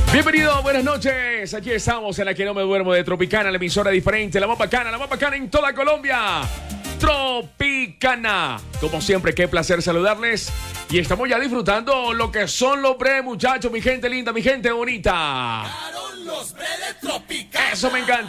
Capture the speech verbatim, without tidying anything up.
Bienvenido, buenas noches. Aquí estamos en la que no me duermo de Tropicana, la emisora diferente, la más bacana, la más bacana en toda Colombia. Tropicana. Como siempre, qué placer saludarles. Y estamos ya disfrutando lo que son los bre, muchachos, mi gente linda, mi gente bonita. Los bre de Tropicana. Eso me encanta.